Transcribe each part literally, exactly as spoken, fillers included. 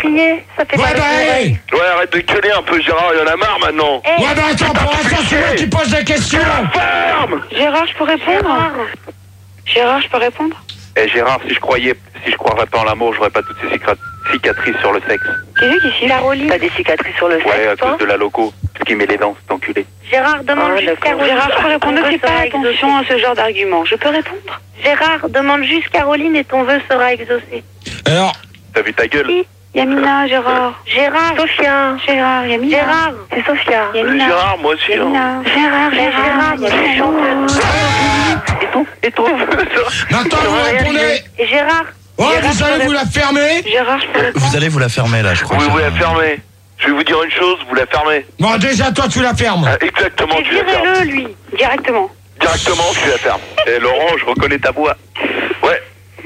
crier, ça fait Ouais, pas bah, hey. Ouais, arrête de gueuler un peu, Gérard, il y en a marre maintenant. Hey. Ouais, bah, attends, pour l'instant, c'est moi qui pose des questions. Ferme. Gérard, je peux répondre Gérard, Gérard je peux répondre Eh Gérard, si je croyais, si je croirais pas en l'amour, j'aurais pas toutes ces cicra- cicatrices sur le sexe. J'ai vu qu'ici, Caroline. T'as des cicatrices sur le sexe, Ouais, à toi cause de la loco, ce qui met les dents, cet enculé. Gérard, demande Ah, juste d'accord. Caroline. Gérard, je peux répondre, Ton vœu fais pas sera attention exaucé. à ce genre d'argument. Je peux répondre Gérard, demande juste Caroline et ton vœu sera exaucé. Alors, T'as vu ta gueule? Si. Yamina, Gérard. Gérard. Sophia. Gérard, Yamina. Gérard. C'est Sophia. Yamina. Gérard, moi aussi. Hein. Yamina. Gérard, Gérard. Gérard, Yamina. chanteuse. Et ton, et ton. maintenant, vous répondez. Et Gérard. Ouais, Gérard, vous allez vous la fermer. Gérard, je peux répondre Vous allez vous la fermer là, je crois. Oui, vous que- la fermez. Je vais vous dire une chose, vous la fermez. Bon, déjà, toi, tu la fermes. Ah, exactement, Et tu la fermes. virez-le, lui. directement. Directement, tu la fermes. Et Laurent, je reconnais ta voix. Ouais.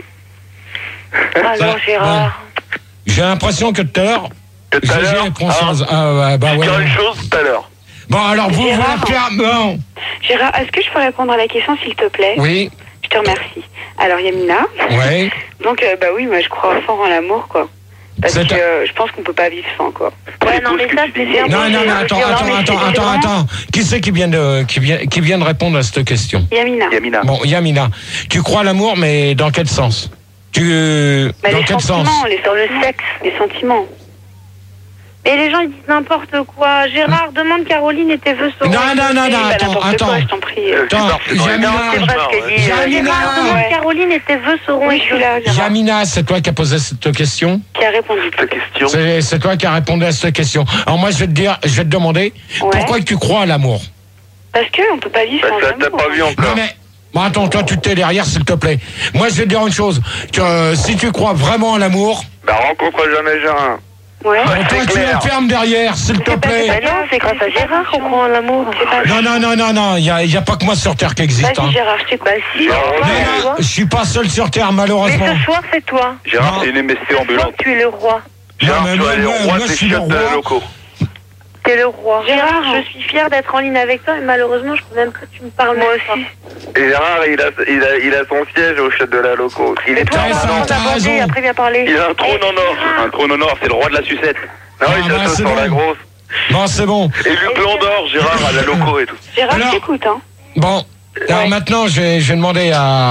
Alors, Gérard. J'ai l'impression que tout à l'heure, Que tout à l'heure. j'ai conscience. hein, Ah, ouais, bah je ouais. vais dire une chose tout à l'heure. Bon, alors, vous, vous Gérard. la fermez. Non. Gérard, est-ce que je peux répondre à la question, s'il te plaît Oui, Je te remercie. Alors, Yamina. ouais. Donc, euh, bah oui, moi, je crois fort en l'amour, quoi. Parce C'est que un- euh, je pense qu'on peut pas vivre sans, quoi. Ouais, non, mais ça, c'est bien. Non, non, mais attends, Non, attends, mais attends, c'est attends, vraiment- attends. Qui c'est qui vient de, qui vient, qui vient de répondre à cette question? Yamina. Yamina. Bon, Yamina, tu crois à l'amour, mais dans quel sens? Tu, Bah, dans les quel sens? sentiments, les, sur le sexe, les sentiments. Et les gens, ils disent n'importe quoi. Gérard, demande Caroline et tes vœux seront Non, non, non, non, Bah, attends, n'importe attends. quoi, je t'en prie. euh. Attends, Gérard, c'est dans les Yamina, gars, C'est vrai ce que dit. euh, Yamina. Gérard, demande Ouais. Caroline et tes vœux seront Oui, je suis là, Gérard. Yamina, c'est toi qui as posé cette question? Qui a répondu. Ta question. C'est, c'est toi qui as répondu à cette question. Alors moi, je vais te dire, je vais te demander, Ouais. pourquoi tu crois à l'amour? Parce que on peut pas vivre Bah, sans ça, t'as amour. pas vu Non encore. mais, bon, attends, toi tu te tais derrière, s'il te plaît. Moi, je vais te dire une chose, que euh, si tu crois vraiment à l'amour, Bah, rencontre jamais Gérard. Ouais. bon, c'est toi tu clair. la fermes derrière, s'il te Bah plaît. non, c'est grâce à Gérard qu'on croit en l'amour. C'est pas... Non, non, non, non, non, il n'y a, y a pas que moi sur Terre qui existe. Hein. Vas-y, Gérard, je t'écoute. Bah si, Gérard, Non, non, je suis pas seul sur Terre, malheureusement. Mais ce soir, c'est toi. Gérard, Non. c'est une M S C ambulante. Tu es le roi. Gérard, mais tu moi, vas aller moi, au roi moi, des je suis le chiottes roi. locaux. T'es le roi. Gérard, Gérard, je suis fière d'être en ligne avec toi, mais malheureusement, je peux même que tu me parles. Moi aussi. Et Gérard, il a, il a, il a son siège au chiottes de la loco. Il est toi, très ça, marrant. t'as raison. Après, viens parler. Il a un trône en or. Un trône en or, c'est le roi de la sucette. Non, Ah, il bah, s'assoit c'est sur la bon. grosse. Bon, c'est bon. Et lui, blanc d'or, Gérard, à la loco et tout. Gérard, Alors- je t'écoute, hein. Bon, alors maintenant, je vais, je vais demander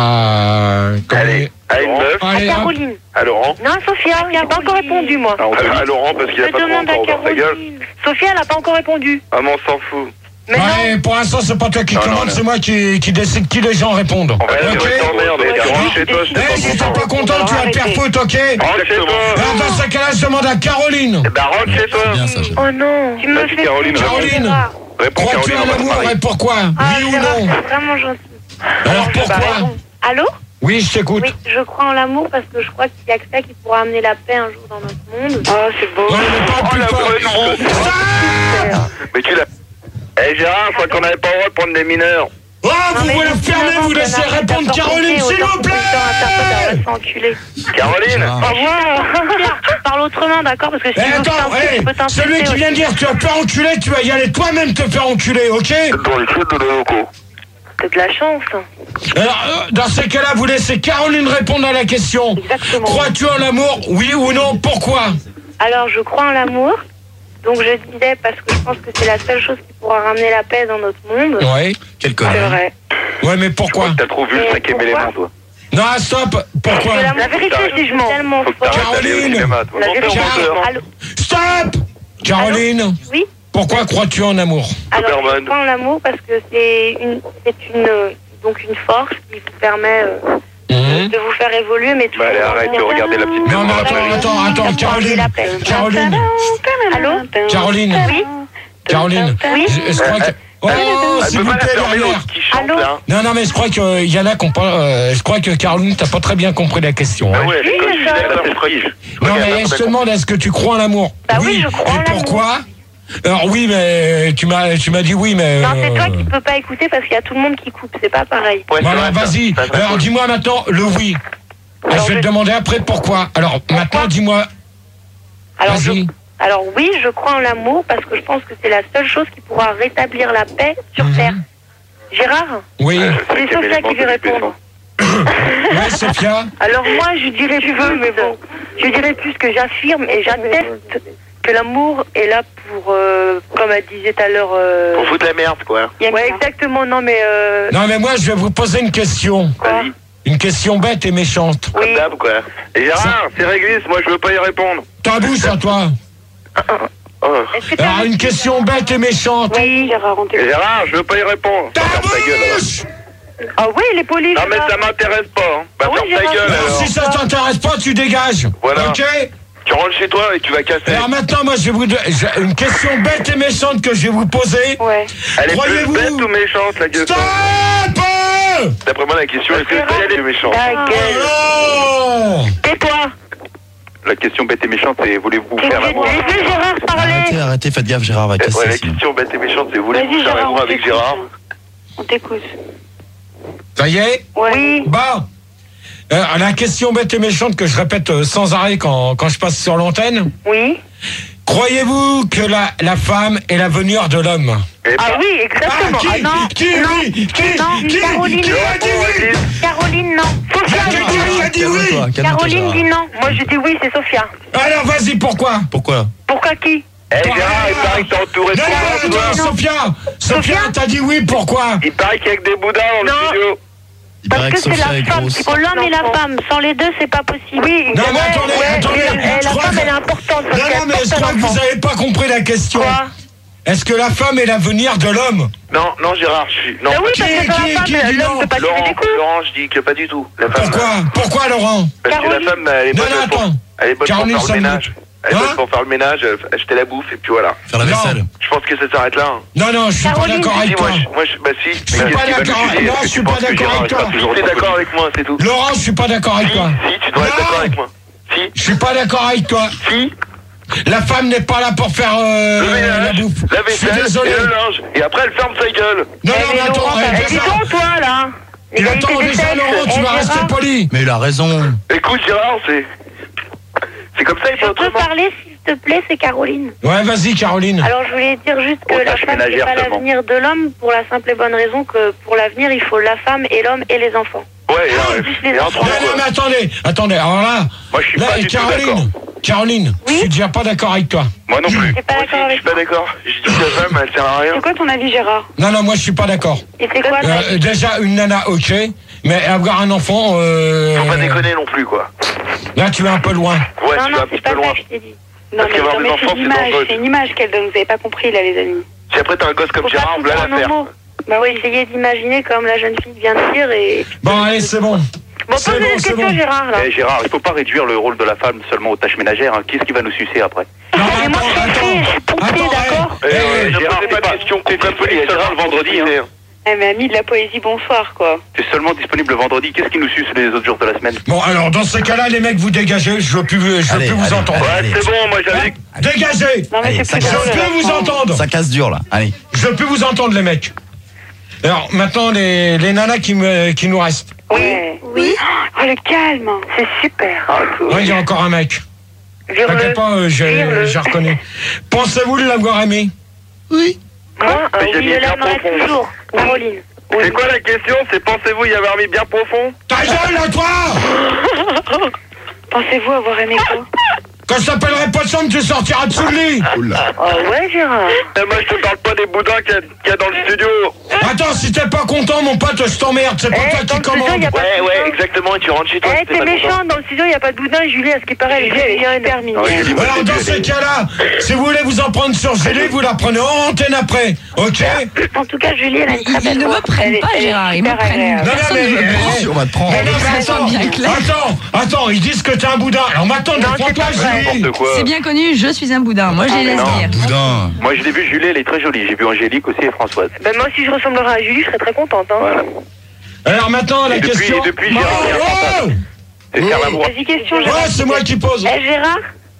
à... comment- Allez, à une meuf, Allez, À hop. Caroline. à Laurent. Non, Sophia, il n'a pas encore répondu, moi. À, à Laurent, parce qu'il a Je pas trop demande à encore ouvert sa gueule. Caroline. Sophia, elle n'a pas encore répondu. Ah, mais on s'en fout. Mais Ouais, pour l'instant, c'est pas toi qui Non, non, commande, non. c'est moi qui, qui décide qui les gens répondent. En fait, Ok. tu t'emmerdes, et tu rentres chez toi, Eh, c'est si t'es pas pas content. content, tu vas Arrêtez. faire faute, ok? Rentre chez toi. Alors, dans ce cas-là, je demande à Caroline. Eh ben, rentre chez toi. Bien ça, Gérard. Oh non. Tu me Vas-y, fais Caroline, flipper, Caroline. Gérard. Réponds, Crois-tu Caroline, à on va se l'amour marier. et pourquoi? Ah, Oui ou Gérard, non? c'est vraiment gentil. Alors T'as pourquoi? raison. Allô? Oui, je t'écoute. Oui, je crois en l'amour parce que je crois qu'il y a que ça qui pourra amener la paix un jour dans notre monde. Oh, c'est beau. Ouais, mais pas Oh, plus la fort. vraie non. Stop. Mais tu l'as. Eh Gérard, je crois qu'on n'avait pas le droit de prendre des mineurs. Oh, vous mais voulez je fermer, suis vous avant, laissez connard, répondre t'as pas Caroline, compris, s'il autant vous que putain, interprète, elle va se faire enculer. Caroline. Gérard. Au revoir. Tu parles autrement, d'accord? Parce que si Eh, tu veux que attends, t'insultes, hey, je peux t'insulter celui qui vient de aussi. dire tu vas te faire enculer, tu vas y aller toi-même te faire enculer, ok? Dans les chiottes de la loco. T'as de la chance. Alors, euh, dans ces cas-là, vous laissez Caroline répondre à la question. Exactement. Crois-tu en l'amour, oui ou non? Pourquoi? Alors, je crois en l'amour. Donc, je disais parce que je pense que c'est la seule chose qui pourra ramener la paix dans notre monde. Ouais. Quel C'est connard. vrai. Ouais, mais pourquoi? T'as trop vu le Mais cinquième pourquoi élément, toi. Non, stop. Pourquoi? Que l'amour, La vérité, c'est c'est je mens. tellement Faut que fort. t'arrêtes d'aller au Caroline. cinéma, toi. La Menteur, vérité, menteur. Allô? Stop. Caroline, Oui. pourquoi crois-tu en amour? Alors, je Superman. crois en l'amour parce que c'est une, c'est une, euh, donc une force qui vous permet euh, Mhm. de vous faire évoluer, mais Bah allez, arrête de regarder la petite Non, maison mais dans la attends, prairie. attends, attends, Ça pourra amener Caroline. la paix. Caroline. Allô? Caroline. Oui. Caroline. Oui. Je, je crois que. Oh, Elle s'il peut vous pas la plaît, fermer derrière. l'autre qui chante Allô? là. Non, non, mais je crois qu'il y en a qui ont pas. euh, je crois que Caroline, t'as pas très bien compris la question. Ah Hein. ouais, elle est Oui, comme mais Gisèle, ça- là, c'est frige. Non, Regarde, mais là, je te demande, est-ce que tu crois en l'amour? Bah oui, je crois en Et l'amour. pourquoi? Alors oui, mais tu m'as, tu m'as dit oui, mais. Non, c'est toi euh, qui peux pas écouter parce qu'il y a tout le monde qui coupe, c'est pas pareil. Ouais, Bon, c'est alors vrai, ça. vas-y. Ça, ça, Alors cool. dis-moi maintenant le oui. Alors, je vais je- te demander après pourquoi. Alors maintenant, dis-moi. Alors, je- Vas-y. alors oui, je crois en l'amour parce que je pense que c'est la seule chose qui pourra rétablir la paix sur Mhm. Terre. Gérard? Oui. Euh, C'est cinquième Sophia élément qui de veut l'U P C. répondre. Ouais, Sophia. Alors moi, je dirais tu veux, mais bon. Je dirais plus que j'affirme et j'atteste que l'amour est là pour, euh, comme elle disait tout à l'heure... Euh... Pour foutre la merde, quoi. Ouais, exactement, non mais... Euh... Non, mais moi, je vais vous poser une question. Vas-y. Une question bête et méchante. Comme Oui. d'hab, quoi. Et Gérard, c'est réglé, moi je veux pas y répondre. Ta bouche à toi. Oh. Est-ce que t'as Alors, un- une question bête et méchante. Oui. Gérard, on Et t'écoute. Gérard, je veux pas y répondre. Ta Ferme ta gueule, alors. bouche. Ah oui, il est poli. Non, mais Gérard. ça m'intéresse pas, hein. Bah, Ah oui, ferme ta Gérard. gueule, Alors, alors. si ça t'intéresse pas, tu dégages. Voilà. Ok. Tu rentres chez toi et tu vas casser. Alors maintenant, moi, je vais vous... j'ai une question bête et méchante que je vais vous poser. Ouais. Elle est plus Croyez-vous- bête ou méchante, la gueule? Stop. D'après moi, la question, est-ce que Gérard, elle est méchante? Ta gueule. Oh. Tais-toi. La question bête et méchante, c'est voulez-vous J'ai faire l'amour? vu Gérard parler. Arrêtez, arrêtez, faites gaffe, Gérard va Eh, casser. Ouais, la sinon. question bête et méchante, c'est voulez-vous Vas-y, faire Gérard, l'amour on avec t'écoute. Gérard? On t'écoute. Ça y est. Oui. Bon. Euh, la question bête et méchante que je répète euh, sans arrêt quand, quand je passe sur l'antenne. Oui. Croyez-vous que la, la femme est l'avenir de l'homme? Eh Ah ben, oui, exactement. qui, Ah non. qui, non. oui, qui, non, qui, Caroline. qui a dit oui? Caroline, non. Sophia Qui a dit dit- qui a oui. dit oui? Calme-toi, calme-toi, Caroline Gérard. dit non. Moi, je dis oui, c'est Sophia. Alors vas-y, pourquoi? Pourquoi? Pourquoi qui? eh, Gérard, il paraît que t'es entouré de Non, non, boudins, attends, toi. Sophia. Sophia, t'as dit oui, pourquoi? Il paraît qu'il y a que des boudins dans Non. le studio. Il Parce paraît que que c'est Sophia la est femme grosse. qui pour l'homme et la femme. Sans les deux, c'est pas possible. Oui. Non, mais ouais, attendez, ouais, attendez, et- et je la crois femme, que- elle est importante. parce Non, qu'elle non, mais porte je un crois que vous enfant. n'avez pas compris la question. Quoi? Est-ce que la femme est l'avenir de l'homme? Non, non, Gérard, je suis. Non, Bah oui, pas parce Qui- que quand qui- la femme, qui elle- dit l'homme non? peut pas tirer Laurent, des coups. Laurent, je dis que pas du tout. La femme, Pourquoi? Pourquoi, Laurent? Parce que la Caroline. femme, elle est Non, bonne non, pour, attends. elle est bonne Caroline, pour faire ça le me- ménage. Elle est Hein? bonne pour faire le ménage, euh, acheter la bouffe et puis voilà. Faire la Non. vaisselle. Je pense que ça s'arrête là. hein. Non, non, je suis pas Caroline, d'accord Si, avec moi, toi. je, moi, je, bah si. Je suis pas d'accord- non, je suis pas d'accord avec toi. Tu es d'accord avec moi, c'est tout. Laurent, je suis pas d'accord avec Si, toi. si, tu dois être Non. d'accord avec moi. Si, Je suis pas d'accord avec toi. si, La femme n'est pas là pour faire euh, le la ménage, bouffe. la Je suis vaisselle désolé. et le linge. Et après, elle ferme sa gueule. Non, non, Eh, mais attends, Laurent, eh, eh, dis Gérard, donc, toi, là. tu Égalité attends des déjà, sexes. Laurent, tu Eh, vas rester Gérard, poli. Mais il a raison. Écoute, Gérard, c'est. C'est comme ça, il Je faut peux autrement. parler, s'il te plaît, c'est Caroline. Ouais, vas-y, Caroline. Alors, je voulais dire juste que Aux la tâches femme, c'est ménagères pas seulement. l'avenir de l'homme, pour la simple et bonne raison que pour l'avenir, il faut la femme et l'homme et les enfants. Ouais, Ah, et, plus et, les et un enfants. trou, Non, non, mais quoi. attendez, attendez, alors là, Moi, je suis là, pas du tout d'accord. Caroline, Caroline, Oui je suis déjà pas d'accord avec toi. Moi non plus. T'es pas Moi d'accord aussi, je avec suis pas d'accord. Je dis que la femme, elle sert à rien. C'est quoi ton avis, Gérard? Non, non, moi je suis pas d'accord. Et c'est quoi ta- Euh, déjà, une nana, ok, mais avoir un enfant, euh, Faut pas déconner non plus, quoi. là tu es un peu loin. Ouais, Non, tu vas non, un petit c'est pas peu loin. ça que je t'ai dit. Non, Parce mais, qu'avoir non, des mais enfants, c'est c'est une image, dangereux. c'est une image qu'elle donne. Vous avez pas compris, là, les amis. Si après t'as un gosse comme Faut Gérard, pas voilà tout l'affaire. en homo. Bah oui, essayez d'imaginer comme la jeune fille vient de dire et... Bon, allez, c'est bon. Bon, C'est posez bon, une c'est question, bon. Gérard, là. Eh Gérard, il faut pas réduire le rôle de la femme seulement aux tâches ménagères. Hein. Qui est-ce qui va nous sucer après? Non, Mais moi, je suis pompier, je suis pompier, d'accord eh, eh, ne posez pas de questions concrètes, Gérard, le vendredi. Hein. Eh, mais ami de la poésie, bonsoir, quoi. C'est seulement disponible le vendredi. Qu'est-ce qui nous suce les autres jours de la semaine? Bon, alors dans ce cas-là, les mecs, vous dégagez, je veux plus, je veux Allez, plus vous allez, entendre. Ouais, allez. c'est bon, moi j'avais. Dégagez. Non, mais Allez, c'est ça plus Je casse. drôle. veux plus vous alors. entendre. Ça casse dur là. Allez. Je veux plus vous entendre, les mecs. Alors, maintenant, les, les nanas qui, me, qui nous restent. Ouais. Oui, Oh, le calme. c'est super. Ouais, il y a encore un mec. Vire-le. T'inquiète pas, euh, j'ai Vire-le. j'ai reconnu. Pensez-vous de l'avoir aimé? Oui. Moi, euh, Mais j'ai oui, mis je bien l'aimerais profond. toujours. Caroline. C'est quoi la question? C'est pensez-vous y avoir mis bien profond? Ta gueule, à toi! Pensez-vous avoir aimé quoi? Quand je t'appellerai pas de chambre, tu sortiras dessous le lit. Oula. Oh ouais, Gérard. Eh, moi je te parle pas des boudins qu'il y, a- qu'il y a dans le studio. Attends, si t'es pas content, mon pote, je t'emmerde. C'est pas Eh, toi dans qui le studio, commande. y a pas Ouais, de ouais, boudin. exactement. Et tu rentres chez toi. Eh, si t'es t'es pas méchant, content. dans le studio, il n'y a pas de boudin. Julie, à ce qui paraît, elle est mignonne. Terminé. Ouais, Julie, moi, Alors, j'ai dans dit, ces elle est- cas-là, si vous voulez vous en prendre sur Julie, vous la prenez en antenne après. Ok? En tout cas, Julie, elle a une très Ils belle ne voix. me prennent Elle est- pas, elle est Gérard. Ils me super prennent. agréable. Non, non, Personne mais- ne veut me prendre. Si, on va te prendre. Eh, non, mais Ça attends, soit bien clair. attends, attends, ils disent que t'es un boudin. Alors maintenant, ne Non, prends c'est pas pas vrai. Julie. N'importe quoi. C'est bien connu, je suis un boudin. Moi, je les laisse non. dire. Boudin. Moi je l'ai vu, Julie, elle est très jolie. J'ai vu Angélique aussi et Françoise. Ben, moi, si je ressemblerais à Julie, je serais très contente. Hein. Voilà. Alors maintenant, la Et depuis- question... et depuis, Gérard, il est Oh, infantile. C'est faire l'amour. Vas-y, question, oh, Gérard. ouais, c'est moi qui pose. Eh, Gérard.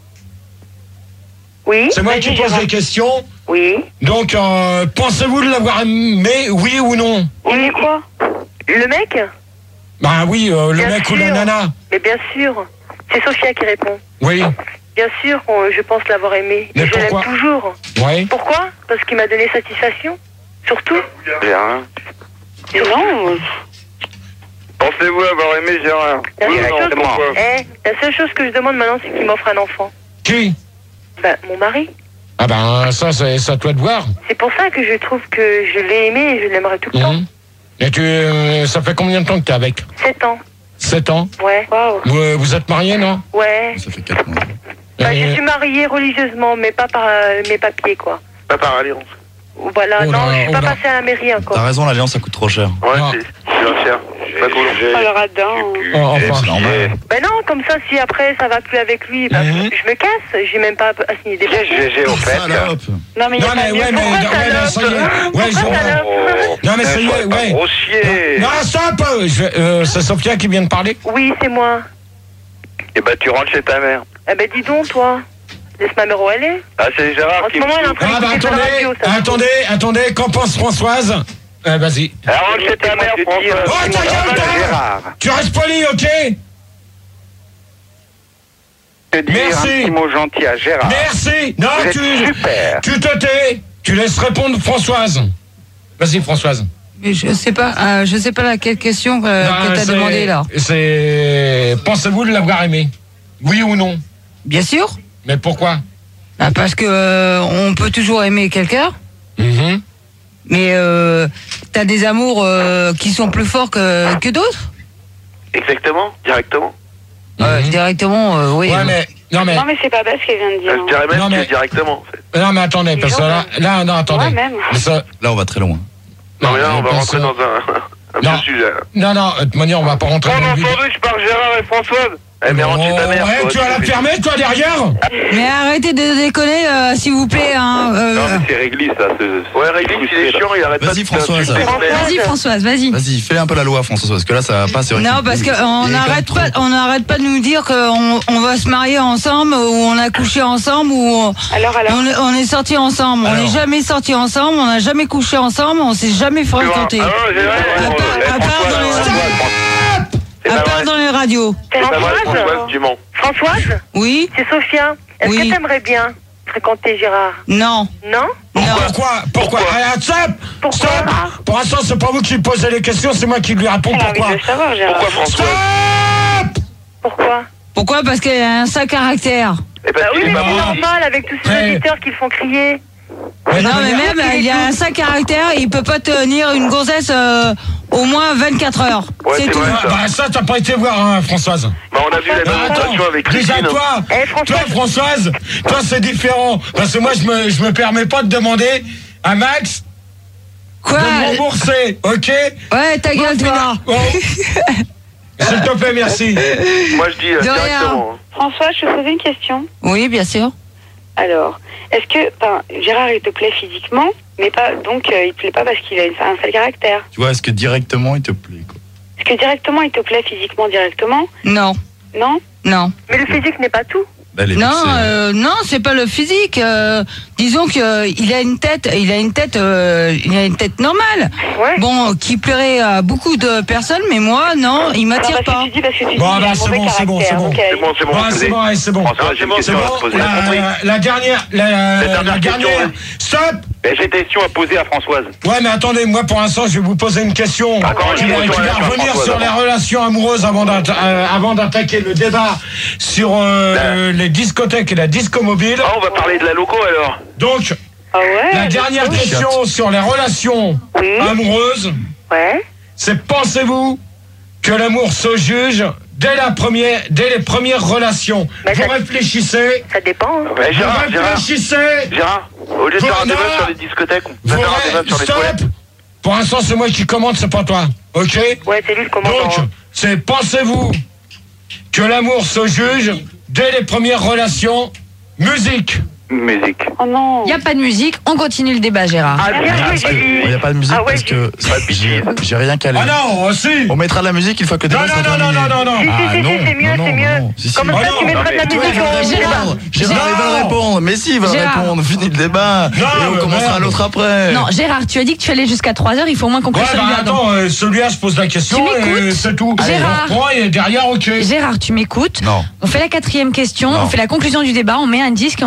Oui. C'est moi Vas-y, qui pose Gérard. les questions. Oui. Donc, euh, pensez-vous de l'avoir aimé, oui ou non? Il est quoi? Le mec? Bah oui, euh, le Bien mec ou la sûr. nana. Mais bien sûr. C'est Sophia qui répond. Oui, Bien sûr, on- je pense l'avoir aimé. Mais Et je l'aime pourquoi toujours. oui. Pourquoi? Parce qu'il m'a donné satisfaction. Surtout. J'ai rien. Non. Pensez-vous avoir aimé Gérard? La Oui, seule non, chose c'est moi. Eh, la seule chose que je demande maintenant, c'est qu'il m'offre un enfant. Qui? Bah, mon mari. Ah ben, ça, c'est c'est à toi de voir. C'est pour ça que je trouve que je l'ai aimé et je l'aimerai tout le temps. Mhm. Et tu, euh, ça fait combien de temps que t'es avec? Sept ans. Sept ans. Ouais. Waouh. Vous, euh, vous êtes mariés, non? Ouais. Ça fait quatre mois. Bah, Euh, je suis mariée religieusement, mais pas par euh, mes papiers, quoi. Pas par alliance. Voilà, Oh non, là, je suis oh pas là. passée à la mairie encore. T'as raison, l'alliance ça coûte trop cher. Ouais, Non. c'est c'est cher. Pas cool. Oh, le radin. Oh, enfin. C'est normal. Ben non, comme ça, si après ça va plus avec lui, bah, Mhm. je me casse. J'ai même pas à signer des papiers. G G au fait. Salope. Non, mais il y Non, a mais pas ouais, mieux. mais, Pourquoi non, ouais, salope mais ça y est. Ouais, je Pourquoi vois. salope Non, mais ça y est, ouais. Grossier. Non, stop! Je vais- euh, c'est Sophia qui vient de parler? Oui, c'est moi. Et bah tu rentres chez ta mère. Eh ben dis donc, toi. Laisse ma mère où elle est. Ah c'est Gérard En qui ce moment, elle est en me... train Ah, bah d'écouter sur la attendez, radio, ça. attendez, attendez, qu'en pense Françoise? Euh, vas-y. Elle rentre chez ta mère, François. Oh, ta gueule, toi Gérard. Tu restes poli, ok? Te dire Merci. un petit mot gentil à Gérard. Merci! Non, Vous êtes tu, super. tu te tais! Tu laisses répondre Françoise. Vas-y, Françoise. Mais je sais pas, euh, je sais pas laquelle question euh, Non, que t'as c'est- demandé là. C'est. Pensez-vous de l'avoir aimé? Oui ou non? Bien sûr. Mais pourquoi? Bah, parce que euh, on peut toujours aimer quelqu'un, Mhm. mais euh, t'as des amours euh, qui sont plus forts que, que d'autres. Exactement, directement. Euh, Mhm. directement, euh, oui. Ouais, mais. Non, mais. Non, mais c'est pas bête ce qu'elle vient de dire. Je dirais même Non, que mais- directement en fait. Non, mais attendez, parce que là. Là, non, attendez. Moi même. Mais ça- Là, on va très loin. Non mais là on va parce rentrer que- dans un, un Non. vieux sujet. Non, non, de toute manière, on va pas rentrer Bon dans le vif. entendu, je pars Gérard et Françoise. Eh mais rentre chez ta mère. Ouais, toi, tu vas la fais- fermer, toi, derrière? Mais arrêtez de déconner, euh, s'il vous plaît. Hein, euh, Non mais c'est réglé ça. c'est- Ouais réglé, il est chiant, il arrête pas de... Vas-y, Françoise. Vas-y, Françoise, vas-y. Vas-y, fais un peu la loi, François, parce que là, ça va pas. C'est vrai Non, que- parce il- il qu'on est n'arrête quand même pas, on n'arrête pas de nous dire qu'on on va se marier ensemble, ou on a couché ensemble, ou on, Alors, alors. on est, on est sortis ensemble. On Alors. n'est jamais sortis ensemble, on n'a jamais couché ensemble, on s'est jamais fréquentés. Ah non, Gérard, À part- eh, à part Françoise, dans les- Françoise, C'est À pas part vrai. dans les radios. C'est pas vrai, Françoise Françoise, tu mens. Françoise, Oui? c'est Sophia. Est-ce Oui. que t'aimerais bien fréquenter Gérard? Non. Non? Non. Pourquoi? Pourquoi? Ah, stop! Pourquoi? Stop! Pour l'instant, c'est pas vous qui posez les questions, c'est moi qui lui réponds. Elle a envie Pourquoi? de le savoir, Gérard. Pourquoi Françoise? Stop! Pourquoi? Pourquoi? Parce qu'elle a un sale caractère. Eh ben, Bah oui, il est mais pas c'est bon. normal avec tous ces Ouais. auditeurs qui le font crier. Mais Non, mais mais- même, il a un sale caractère, il peut pas tenir une grossesse euh, au moins vingt-quatre heures. Ouais, c'est c'est tout. vrai. Ah, bah, ça, t'as pas été voir, hein, Françoise. Bah on a vu la Bah, attends, démonstration avec déjà Christine. toi, Eh, Françoise. toi Françoise, toi c'est différent. Parce que moi je me, je me permets pas de demander à Max Quoi? de me rembourser, ok? Ouais, ta gueule, toi. Oh. S'il te plaît, merci. Moi je dis euh, De rien. directement. hein. François, je te posais une question. Oui, bien sûr. Alors, est-ce que enfin, Gérard, il te plaît physiquement, mais pas donc euh, il te plaît pas parce qu'il a une- un sale caractère. Tu vois, est-ce que directement, il te plaît, quoi? Est-ce que directement, il te plaît physiquement directement? Non, Non? non. Mais le physique n'est pas tout. Bah, elle est Non, vexée, hein. euh, non, c'est pas le physique. euh, disons que euh, il a une tête, il a une tête, euh, il a une tête normale. Ouais. Bon, qui plairait à beaucoup de personnes, mais moi, non, il Non, m'attire parce que pas. tu dis parce que tu dis Bon, qu'il bah, a un c'est mauvais bon, c'est bon, caractère, c'est bon. donc, euh, C'est bon, c'est bon. Ouais, je c'est l'ai. bon, allez, c'est bon. François, j'ai une C'est question à bon, te poser. la, T'as compris la dernière, la, La la dernière dernière, question, stop! Eh, J'ai des questions à poser à Françoise. Ouais, mais attendez, moi pour l'instant, je vais vous poser une question D'accord, qui je va, vais qui va répondre à revenir Françoise sur les avant. relations amoureuses avant d'atta- euh, avant d'attaquer le débat sur euh, les discothèques et la disco mobile. Ah, on va parler de la loco alors. Donc, Ah ouais? la dernière oui. question sur les relations Oui. amoureuses, Ouais. c'est pensez-vous que l'amour se juge dès la première, dès les premières relations? Bah, Vous ça- réfléchissez, Ça dépend. hein. Eh, Gérard, vous Gérard, réfléchissez, Gérard, au lieu de faire un Voilà. débat sur les discothèques, on va vous faire un ré- débat sur les stop. toilettes. Pour l'instant, c'est moi qui commande, c'est pas toi, ok? Ouais, c'est lui le commandant. Donc, hein. c'est pensez-vous que l'amour se juge dès les premières relations? Musique. Musique. Oh non. Il y a pas de musique, on continue le débat, Gérard. Ah, bien joué, Il Julie. n'y a pas de musique Ah ouais, parce que Pas de j'ai bêtises. j'ai rien calé. Ah non, si. On mettra de la musique une fois que le Non, débat non, sera non, non, terminé. non, non, non. Si, si, Ah si, non, c'est mieux, non, c'est non, mieux. non. Si, si. Comme Ah ça, non, tu non, mettras de la mais musique Gérard, au il va débat. répondre. Gérard, il va Non. répondre. Mais si, il va Gérard. répondre. Fini le débat. Non, Et on mais commencera merde. l'autre après. Non, Gérard, tu as dit que tu allais jusqu'à trois heures, il faut au moins qu'on Ouais, crée bah celui-là. donc. attends, euh, celui-là, je pose la question Tu et m'écoutes c'est tout. Gérard. On reprend et derrière, ok. Gérard, tu m'écoutes. Non. On fait la quatrième question, Non. on fait la conclusion du débat, on met un disque et on enchaînera sur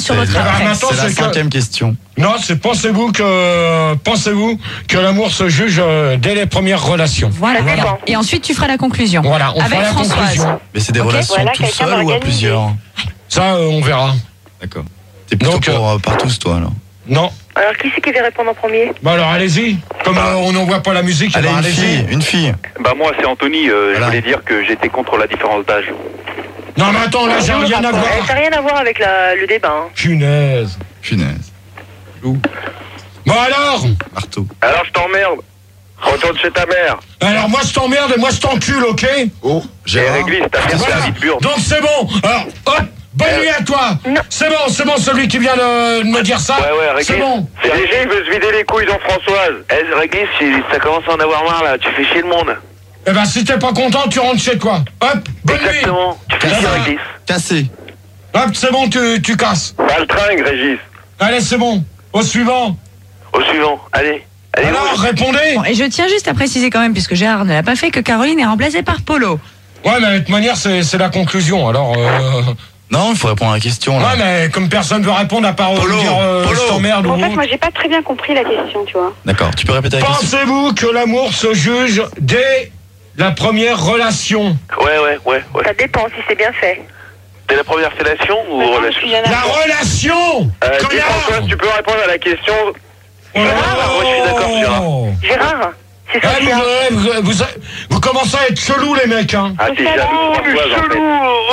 sur C'est- votre Eh ben, adresse. maintenant, C'est la c'est que- cinquième question. Non, c'est pensez-vous que pensez-vous que l'amour se juge euh, dès les premières relations. Voilà. Ça dépend. Et ensuite, tu feras la conclusion. Voilà, on Avec fera la Françoise. conclusion. Mais c'est des Ok, relations voilà, tout quelqu'un seul ou à d'organisé. plusieurs? Ça, euh, on verra. D'accord. T'es plutôt Donc, pour euh, par tous, toi, alors. Non. Alors, qui c'est qui veut répondre en premier? Bah alors allez-y. Comme euh, on n'envoie pas la musique, eh Allez, ben, une allez-y. fille, une fille. Bah moi c'est Anthony, euh, Voilà. je voulais dire que j'étais contre la différence d'âge. Non mais attends, là j'ai rien à Eh, voir. Ça n'a rien à voir avec la- le débat. Hein. Punaise. Punaise. Bon alors Marteau. Alors je t'emmerde, retourne chez ta mère. Alors moi je t'emmerde et moi je t'encule, ok? Oh, Et Gérard. réglisse, ta mère c'est Voilà. la vie de burde. Donc c'est bon. Alors hop, bonne nuit à toi. C'est bon, c'est bon celui qui vient de de me dire ça. Ouais ouais, C'est réglisse. bon. C'est léger, il veut se vider les couilles Jean-Françoise. Eh réglisse, ça commence à en avoir marre là, tu fais chier le monde. Eh ben si t'es pas content, tu rentres chez toi. Hop, bonne nuit. Exactement, tu fais Ça chier va. réglisse. Cassé. Hop, c'est bon, tu, tu casses. Pas le tringue Régis. Allez, c'est bon. Au suivant. Au suivant, allez. Allez, Alors, roule. répondez. Bon, et je tiens juste à préciser quand même, puisque Gérard ne l'a pas fait, que Caroline est remplacée par Polo. Ouais, mais de toute manière, c'est c'est la conclusion. Alors, euh... Non, il faut répondre à la question, là. ouais, mais comme personne veut répondre à part euh, Polo, dire euh, Polo. je t'emmerde ou En fait, autre. moi, j'ai pas très bien compris la question, tu vois. D'accord, tu peux répéter la question? Pensez-vous que l'amour se juge dès la première relation? Ouais ouais ouais ouais. Ça dépend si c'est bien fait. T'es la première fellation ou Maintenant, relation? il y en a- La relation Euh, dis Connard. Françoise, tu peux répondre à la question. Oh là là. moi, je suis d'accord, Gérard. Gérard, c'est Eh, vous, Sophia. euh, vous, vous, vous commencez à être chelou les mecs, hein. Ah, t'es jaloux, Françoise, en fait.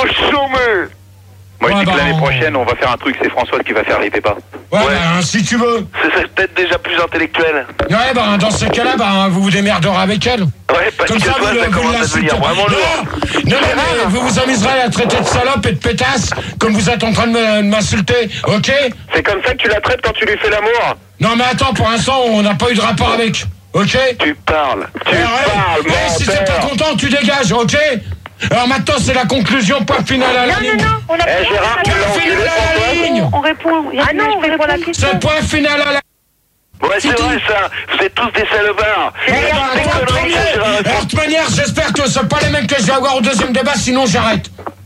Moi, je Ouais, dis que bah, l'année on- prochaine, on va faire un truc, c'est Françoise qui va faire les pépas. Ouais, Ouais. bah, si tu veux. Ce serait peut-être déjà plus intellectuel. Ouais, bah, dans ces cas-là, bah, vous vous démerderez avec elle. Ouais, parce Comme que ça, toi, vous, ça vous commence à l'insultez. devenir vraiment Non, lourd. non, non, mais vous vous amuserez à la traiter de salope et de pétasse, comme vous êtes en train de me- de m'insulter, ok? C'est comme ça que tu la traites quand tu lui fais l'amour. Non, mais attends, pour l'instant, on n'a pas eu de rapport avec, ok? Tu parles. Tu Eh, ouais. parles, Eh, si t'es pas menteur. content, tu dégages, ok? Alors maintenant, c'est la conclusion, point final à la Non, ligne. non, non, on a Eh, Gérard, tu l'as Point enculé, final à la Françoise. ligne. On répond. Il y a- Ah non, on je peux répond à la répondre. question. C'est point final à la Ouais, c'est vrai, ça. Vous êtes tous des salopards. Eh ben, Des toi, conneries, premier. ça, Gérard. Alors, de toute manière, j'espère que c'est pas les mêmes que je vais avoir au deuxième débat, sinon j'arrête.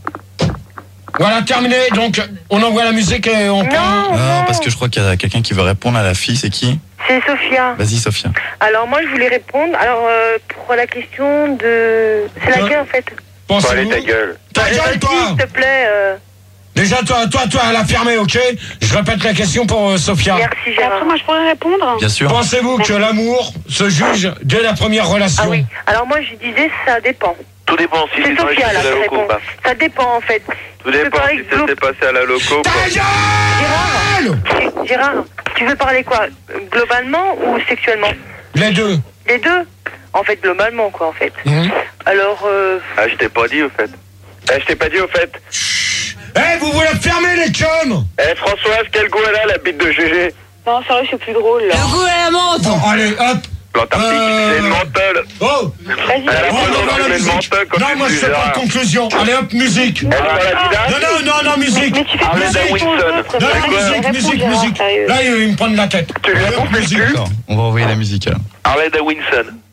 Voilà, terminé. Donc, on envoie la musique et on prend. Non, Non, parce que je crois qu'il y a quelqu'un qui veut répondre à la fille, c'est qui? c'est Sophia. Vas-y, Sophia. Alors moi je voulais répondre. Alors euh, pour la question de... C'est laquelle en fait? Bon, allez, Pensez-vous. ta gueule. Ta Allez, gueule, vas-y, toi. s'il te plaît. euh, Déjà, toi, toi, toi, elle a fermé, ok? Je répète la question pour euh, Sophia. Merci Et Gérard. après, moi, je pourrais répondre. Bien sûr. Pensez-vous que l'amour se juge dès la première relation? Ah oui. Alors moi je disais ça dépend. Tout dépend si C'est c'est dans les Sophia là à la qui loco ou répond. pas. Ça dépend en fait. Tout Tu veux dépend parler si glo- ça s'est passé à la loco ou Ta pas. gueule! Gérard, Gérard, tu veux parler quoi? Globalement ou sexuellement? Les deux. Les deux? En fait globalement quoi en fait. Mhm. Alors euh, Ah, je t'ai pas dit au fait. Eh, je t'ai pas dit au fait. Eh, vous voulez fermer les connes? Eh, Françoise, quel goût elle a, la bite de G G? Non, sérieux, c'est plus drôle, là. Le goût à la menthe. Bon, allez, hop. L'Antarctique, Euh. c'est une menthol. Oh! Vas-y, Elle a Oh, pas non, le non, la droit de musique. menthol comme Non, tu moi je dis, fais pas Gérard. de conclusion. Allez, hop, musique. Elle parle à Non, Vidal. non, non, non, musique. mais tu fais Ah, plus mais de Dan questions aux Wilson. autres. Non, Vas-y, musique, réponds, musique, Gérard, musique. sérieux. Là, il me prend de la tête. Tu lui as Allez, hop, bouffé le musique. cul? D'accord, on va envoyer la musique alors. Harley Davidson.